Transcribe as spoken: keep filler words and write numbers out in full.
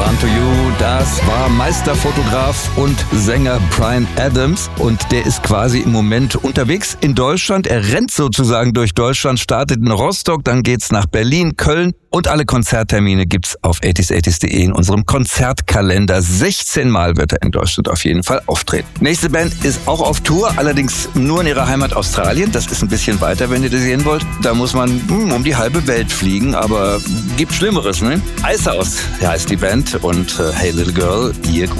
Run to You, das war Meisterfotograf und Sänger Bryan Adams und der ist quasi im Moment unterwegs in Deutschland. Er rennt sozusagen durch Deutschland, startet in Rostock, dann geht's nach Berlin, Köln und alle Konzerttermine gibt's auf achtzig achtzig punkt de in unserem Konzertkalender. sechzehn Mal wird er in Deutschland auf jeden Fall auftreten. Nächste Band ist auch auf Tour, allerdings nur in ihrer Heimat Australien. Das ist ein bisschen weiter, wenn ihr das sehen wollt. Da muss man hm, um die halbe Welt fliegen, aber gibt Schlimmeres, ne? Icehouse heißt die Band und äh, Hey Little Girl, ihr